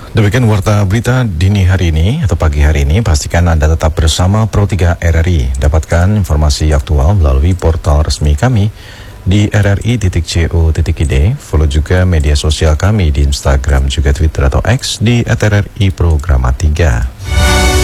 Demikian warta berita dini hari ini atau pagi hari ini. Pastikan Anda tetap bersama Pro 3 RRI. Dapatkan informasi aktual melalui portal resmi kami di rri.co.id. Follow juga media sosial kami di Instagram juga Twitter atau X di @RRI Programa 3.